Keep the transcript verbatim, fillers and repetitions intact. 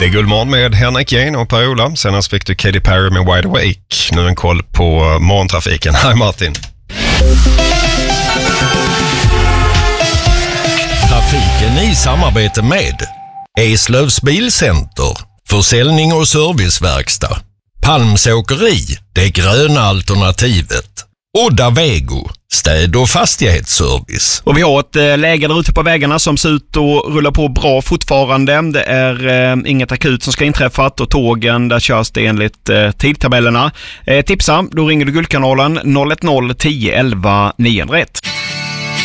Det är Guldmorgon med Henrik Jane och Per-Ola. Senast fick du Katy Perry med Wide Awake. Nu en koll på morgontrafiken. Hej Martin. Trafiken i samarbete med Eslövs Bilcenter, försäljning och serviceverkstad, Palms Åkeri, det gröna alternativet, Odda Vego, städ- och fastighetsservice. Och vi har ett äh, läge där ute på vägarna som ser ut att rulla på bra fortfarande. Det är äh, inget akut som ska inträffat och tågen där körs det enligt äh, tidtabellerna. Äh, tipsa, då ringer du Guldkanalen noll ett noll tio elva nio ett ett.